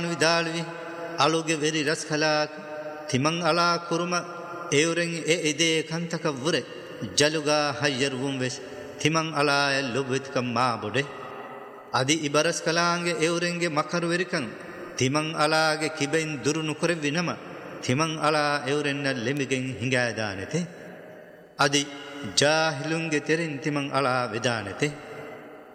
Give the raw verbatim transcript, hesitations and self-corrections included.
විදාළුවි අලුගේ වෙරි රස් කලාක තිමං අලා කුරුම එවරෙන් ඒ ඉදේ කන්තක වුරේ ජලුගා හයරුම් වෙස් තිමං අලා ලොබෙත්කම් මා බොඩේ අදි ඉබරස් කලාංගේ එවරෙන්ගේ මකරු වෙරිකන් තිමං අලාගේ කිබෙන් දුරුණු කර විනම තිමං අලා එවරෙන්න ලෙමිගෙන් හිඟාදානෙතේ අදි ජාහිලුන්ගේ තෙරින් තිමං අලා වෙදානෙතේ